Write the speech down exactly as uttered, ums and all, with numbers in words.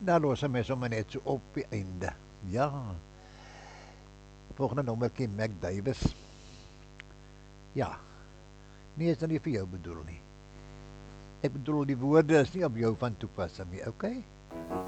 Dan los hy my sommer net so op die einde. Ja. Volgende nommertjie Mac Davis. Ja. Nee, is nou nie vir jou bedoel nie. Ek bedoel die woorde is nie op jou van toepassing nie, okay?